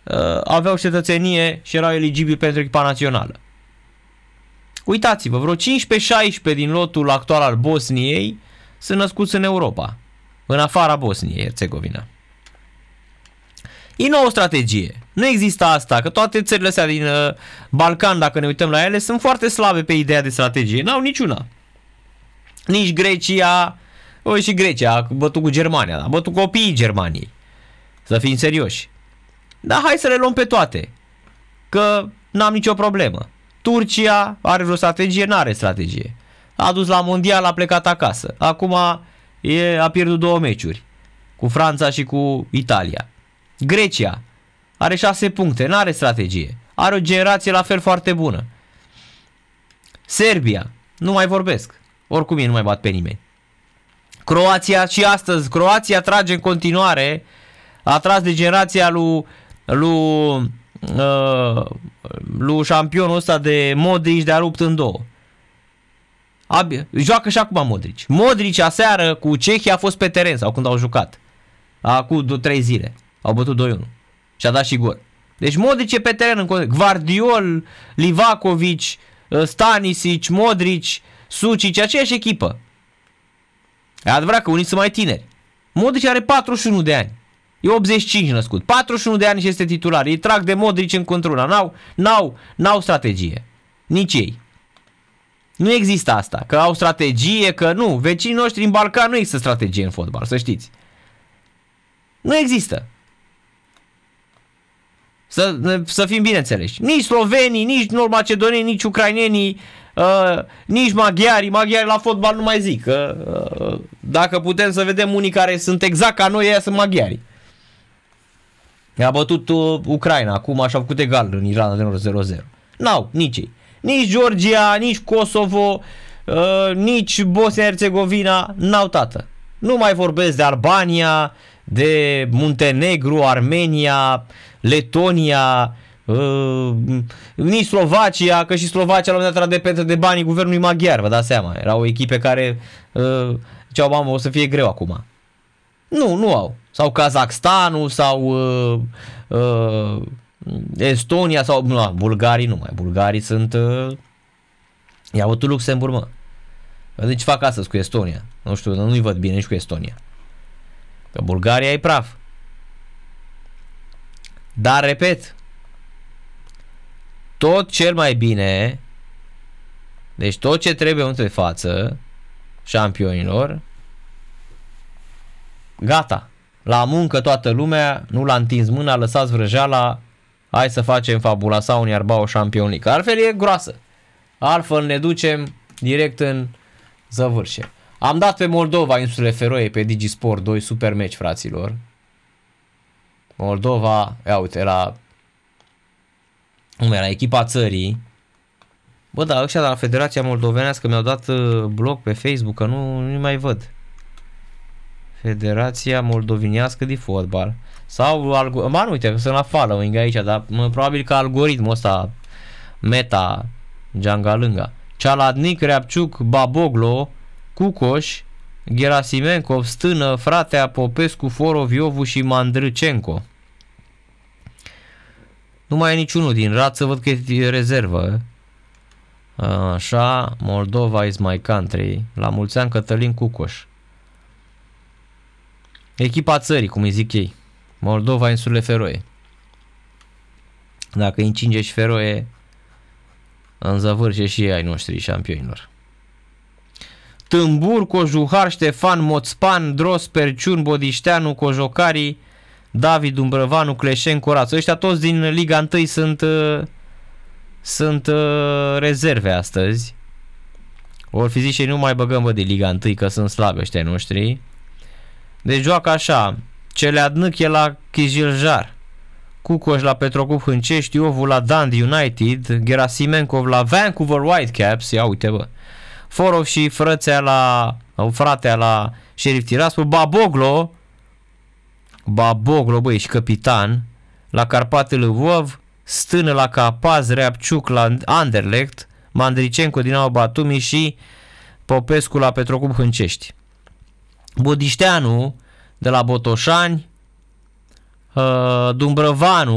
aveau cetățenie și erau eligibili pentru echipa națională. Uitați-vă, vreo 15-16 din lotul actual al Bosniei sunt născuți în Europa, în afara Bosniei, Herțegovina. E nouă strategie. Nu există asta, că toate țările astea din Balcan, dacă ne uităm la ele, sunt foarte slabe pe ideea de strategie. N-au niciuna. Nici Grecia, și Grecia a bătut cu Germania, a bătut copiii Germaniei. Să fim serioși. Dar hai să le luăm pe toate, că n-am nicio problemă. Turcia are vreo strategie? N-are strategie. A dus la mondial, a plecat acasă. Acum a pierdut 2 meciuri, cu Franța și cu Italia. Grecia are 6 puncte, n-are strategie. Are o generație la fel foarte bună. Serbia, nu mai vorbesc. Oricum ei nu mai bat pe nimeni. Croația și astăzi, Croația trage în continuare, a tras de generația lui șampionul ăsta de Modric, de a rupt în 2. Joacă și acum Modric. Modric aseară cu Cehia a fost pe teren, sau când au jucat. Acum 3 zile. Au bătut 2-1. Și a dat și gol. Deci Modric e pe teren în continuare. Gvardiol, Livakovic, Stanisic, Modric, Sucic, aceeași echipă. E adevărat că unii sunt mai tineri. Modric are 41 de ani. E 85 născut. 41 de ani și este titular. Ei trag de Modric în contruna. N-au strategie. Nici ei. Nu există asta. Că au strategie, că nu. Vecinii noștri din Balcan nu există strategie în fotbal, să știți. Nu există. Să fim bine înțeleși. Nici slovenii, nici nord-macedonii, nici ucrainenii, nici maghiari. Maghiari la fotbal nu mai zic. Dacă putem să vedem unii care sunt exact ca noi, ăia sunt maghiari. I-a bătut Ucraina, acum așa a făcut egal în Irlanda de Nord 0-0. N-au, nici ei. Nici Georgia, nici Kosovo, nici Bosnia-Herzegovina, n-au tată. Nu mai vorbesc de Albania, de Muntenegru, Armenia, Letonia, nici Slovacia, că și Slovacia la un moment dat era dependentă de banii guvernului maghiar, vă dați seama. Erau echipe care ziceau, mamă, o să fie greu acum. Nu au. Sau Kazakhstanul, sau Estonia, sau bulgarii nu mai. Bulgarii sunt... i-a bătut Luxemburg, mă. Deci fac astăzi cu Estonia. Nu știu, nu-i văd bine nici cu Estonia. Că Bulgaria e praf. Dar, repet, tot cel mai bine, deci tot ce trebuie între față șampionilor, gata. La muncă toată lumea, nu l-a întins mâna, lăsați vrăjeala, hai să facem fabula sau un Iarbao Champion League. Altfel e groasă. Altfel ne ducem direct în zăvârșe. Am dat pe Moldova, insulele Feroe, pe Digisport 2, super meci, fraților. Moldova, ia uite, la echipa țării. Bă, dar ăștia de la Federația Moldovenească mi-au dat bloc pe Facebook, că nu mai văd. Federația Moldovenească de Fotbal. Sau, nu, uite, că sunt la following aici, dar probabil că algoritmul ăsta, Meta, Giangalânga. Cealadnic, Reapciuc, Baboglo, Cucoș, Gerasimenkov, Stână, Fratea, Popescu, Forov, Iovu și Mandrâcenco. Nu mai e niciunul din Rață, văd că e rezervă. Așa, Moldova is my country. La mulți ani Cătălin Cucoș. Echipa țării, cum îi zic ei. Moldova, insulele Feroe. Dacă îi încinge și Feroe, înzăvârșe și ei ai noștri șampionilor. Tâmbur, Cojuhar, Ștefan, Moțpan, Dros, Perciun, Bodișteanu, Cojocari, David, Umbrăvanu, Cleșen, Coraț. Ăștia toți din Liga 1 sunt rezerve astăzi. Or fi zis și nu mai băgăm, bă, de Liga 1, că sunt slabi ăștia noștri. Deci joacă așa. Celeadnâc e la Chijiljar, Cucoș la Petrocub Hâncești, Iovu la Dundee United, Gerasimenkov la Vancouver Whitecaps, ia uite, bă. Forov și fratea la Sheriff Tiraspol, Baboglo, băi, și capitan la Carpatele Lvov, Stână la Capaz, Reapciuc la Anderlecht, Mandricenco din Dinamo Batumi și Popescu la Petrocub Hâncești. Bodișteanu de la Botoșani, Dumbrăvanu